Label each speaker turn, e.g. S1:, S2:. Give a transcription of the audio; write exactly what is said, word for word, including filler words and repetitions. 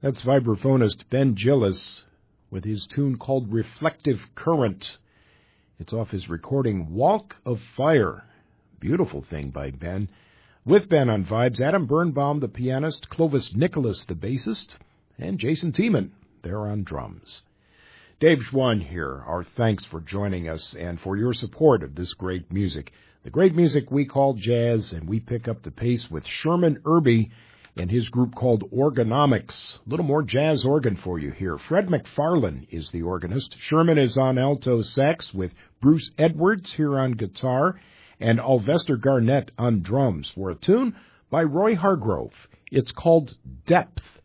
S1: That's vibraphonist Ben Gillis with his tune called Reflective Current. It's off his recording Walk of Fire. Beautiful thing by Ben. With Ben on Vibes, Adam Birnbaum, the pianist, Clovis Nicholas, the bassist, and Jason Tiemann, there on drums. Dave Schwann here. Our thanks for joining us and for your support of this great music. The great music we call jazz, and we pick up the pace with Sherman Irby and his group called Organomics. A little more jazz organ for you here. Fred McFarlane is the organist. Sherman is on alto sax with Bruce Edwards here on guitar and Alvester Garnett on drums for a tune by Roy Hargrove. It's called Depth.